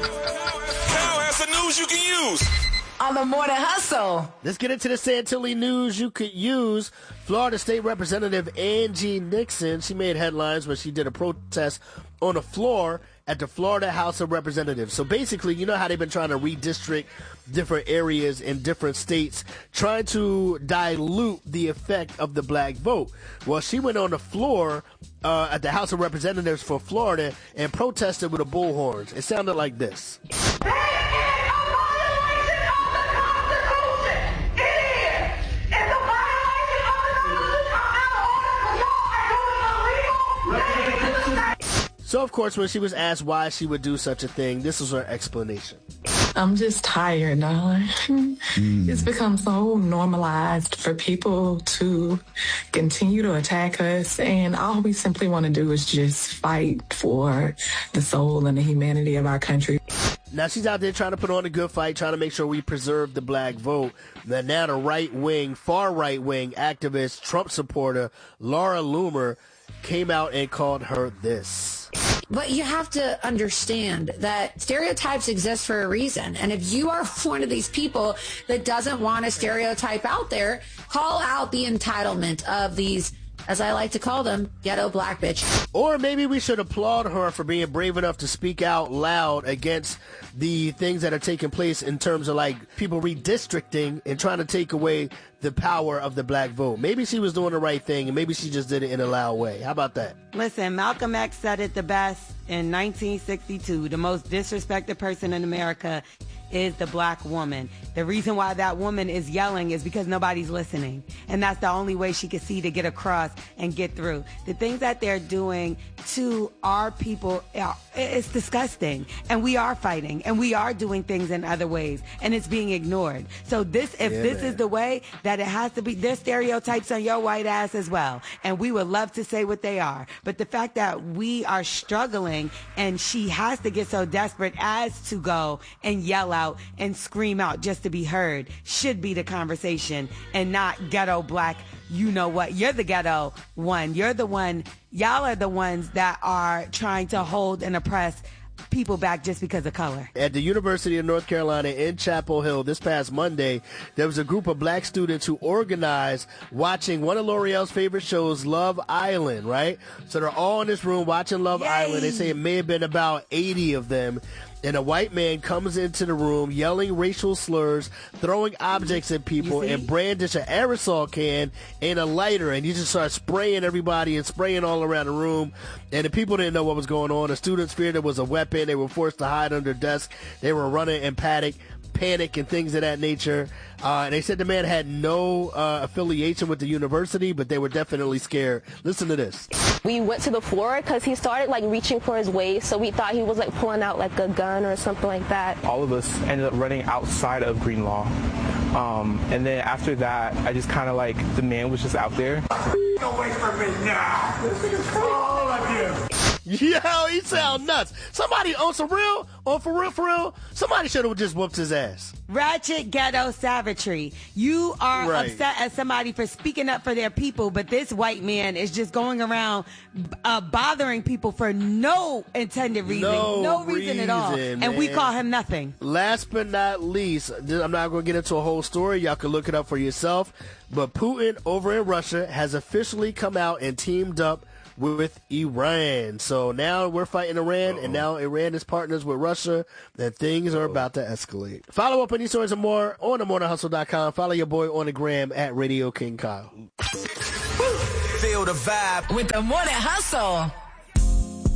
Kyle has the news you can use. On the Morning Hustle. Let's get into the Santilli news you could use. Florida State Representative Angie Nixon, she made headlines when she did a protest on the floor at the Florida House of Representatives. So basically, you know how they've been trying to redistrict different areas in different states, trying to dilute the effect of the black vote. Well, she went on the floor at the House of Representatives for Florida and protested with a bullhorns. It sounded like this. So, of course, when she was asked why she would do such a thing, this was her explanation. I'm just tired, darling. It's become so normalized for people to continue to attack us, and all we simply want to do is just fight for the soul and the humanity of our country. Now, she's out there trying to put on a good fight, trying to make sure we preserve the black vote. That now the right-wing, far right-wing activist, Trump supporter, Laura Loomer, came out and called her this. But you have to understand that stereotypes exist for a reason. And if you are one of these people that doesn't want a stereotype out there, call out the entitlement of these, as I like to call them, ghetto black bitch. Or maybe we should applaud her for being brave enough to speak out loud against the things that are taking place in terms of like people redistricting and trying to take away the power of the black vote. Maybe she was doing the right thing and maybe she just did it in a loud way. How about that? Listen, Malcolm X said it the best in 1962. The most disrespected person in America is the black woman. The reason why that woman is yelling is because nobody's listening. And that's the only way she can see to get across and get through. The things that they're doing to our people, it's disgusting. And we are fighting and we are doing things in other ways and it's being ignored. So this is the way that it has to be, there's stereotypes on your white ass as well. And we would love to say what they are. But the fact that we are struggling and she has to get so desperate as to go and yell out and scream out just to be heard should be the conversation and not ghetto black. You know what? You're the ghetto one. You're the one. Y'all are the ones that are trying to hold and oppress people back just because of color. At the University of North Carolina in Chapel Hill this past Monday, there was a group of black students who organized watching one of L'Oreal's favorite shows, Love Island, right? So they're all in this room watching Love Island. They say it may have been about 80 of them. And a white man comes into the room yelling racial slurs, throwing objects at people, and brandish an aerosol can and a lighter. And he just starts spraying everybody and spraying all around the room. And the people didn't know what was going on. The students feared it was a weapon. They were forced to hide under desks. They were running in panic and things of that nature. They said the man had no affiliation with the university, but they were definitely scared. Listen to this. We went to the floor because he started like reaching for his waist, so we thought he was like pulling out like a gun or something like that. All of us ended up running outside of Greenlaw. And then after that, I just kind of like, the man was just out there. Get away from me now. All of you. Yo, he sound nuts. Somebody on some real, for real, somebody should have just whooped his ass. Ratchet ghetto savagery. You are upset at somebody for speaking up for their people, but this white man is just going around bothering people for no intended reason. No reason at all. Man. And we call him nothing. Last but not least, I'm not going to get into a whole story. Y'all can look it up for yourself. But Putin over in Russia has officially come out and teamed up with Iran. So now we're fighting Iran, and now Iran is partners with Russia, and things are about to escalate. Follow up on these stories and more on themorninghustle.com. Follow your boy on the gram at Radio King Kyle. Feel the vibe with The Morning Hustle.